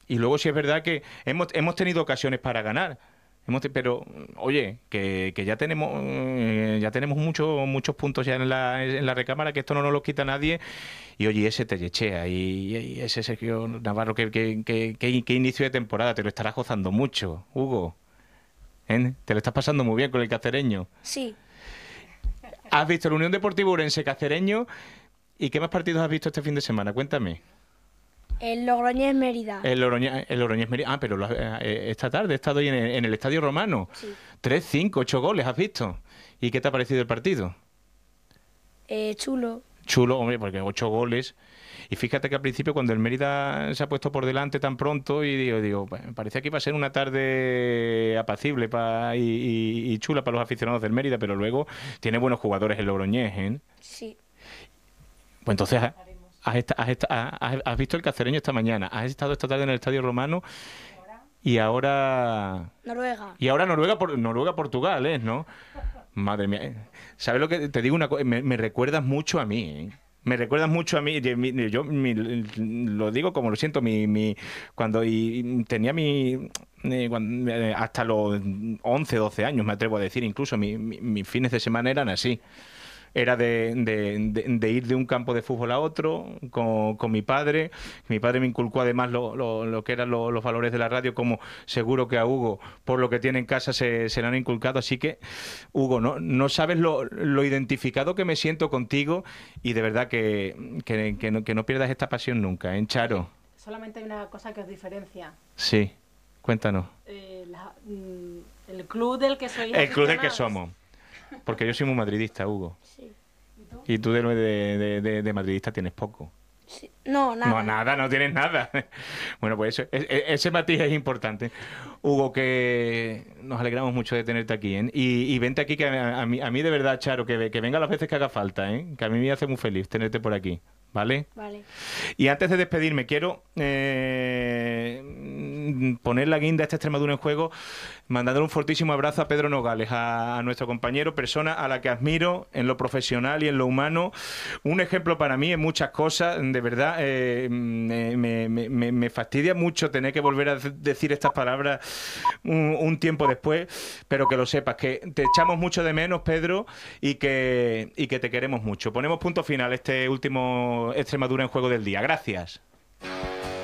Y luego sí es verdad que hemos tenido ocasiones para ganar. Pero, oye, que ya tenemos muchos puntos ya en la recámara, que esto no nos lo quita nadie. Y oye, ese Tellechea y ese Sergio Navarro, que inicio de temporada, te lo estarás gozando mucho, Hugo. ¿Eh? Te lo estás pasando muy bien con el cacereño. Sí, ¿Has visto la Unión Deportiva Urense Cacereño? ¿Y qué más partidos has visto este fin de semana? Cuéntame. el Logroñés Mérida. El Logroñés Mérida. Ah, pero esta tarde he estado ahí en el Estadio Romano. Sí. 3, 5, 8 goles has visto. ¿Y qué te ha parecido el partido? Chulo. Chulo, hombre, porque 8 goles. Y fíjate que al principio, cuando el Mérida se ha puesto por delante tan pronto, y digo, pues, parecía que iba a ser una tarde apacible y chula para los aficionados del Mérida, pero luego tiene buenos jugadores el Logroñés, ¿eh? Sí. Pues entonces has visto el Cacereño esta mañana, has estado esta tarde en el Estadio Romano y ahora... Noruega. Y ahora Noruega-Portugal, ¿eh? ¿No? Madre mía. ¿Sabes lo que te digo? Una cosa, me recuerdas mucho a mí, ¿eh? Me recuerdas mucho a mí. Lo digo como lo siento. Cuando tenía hasta los 11, 12 años, me atrevo a decir, incluso mis fines de semana eran así. Era de ir de un campo de fútbol a otro con mi padre. Mi padre me inculcó además lo que eran los valores de la radio, como seguro que a Hugo, por lo que tiene en casa, se le han inculcado. Así que, Hugo, no sabes lo identificado que me siento contigo, y de verdad que no pierdas esta pasión nunca, ¿eh, Charo? Solamente hay una cosa que os diferencia. Sí, cuéntanos. El club del que sois El club del que aficionados. somos. Porque yo soy muy madridista, Hugo. Sí. ¿Y tú? Y tú de madridista tienes poco. Sí. No, nada. No, nada, no tienes nada. Bueno, pues ese matiz es importante. Hugo, que nos alegramos mucho de tenerte aquí, ¿eh? Y vente aquí, que a mí de verdad, Charo, que venga las veces que haga falta, ¿eh? Que a mí me hace muy feliz tenerte por aquí, ¿vale? Vale. Y antes de despedirme, quiero poner la guinda a esta Extremadura en juego, mandándole un fortísimo abrazo a Pedro Nogales, a nuestro compañero, persona a la que admiro en lo profesional y en lo humano, un ejemplo para mí en muchas cosas. De verdad, me fastidia mucho tener que volver a decir estas palabras un tiempo después, pero que lo sepas, que te echamos mucho de menos, Pedro, y que te queremos mucho. Ponemos punto final a este último Extremadura en juego del día. Gracias.